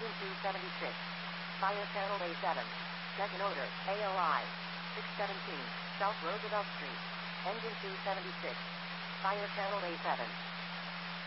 Engine 276. Fire channel A7. Second order, AOI. 617, South Roosevelt Street. Engine 276. Fire channel A7.